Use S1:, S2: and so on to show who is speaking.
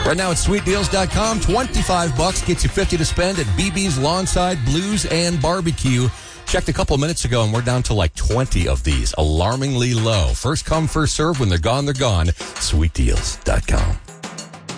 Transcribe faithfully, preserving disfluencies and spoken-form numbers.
S1: Right now at sweet deals dot com, twenty-five bucks gets you fifty to spend at B B's Lawnside Blues and Barbecue. Checked a couple minutes ago, and we're down to like twenty of these. Alarmingly low. First come, first serve. When they're gone, they're gone. sweet deals dot com.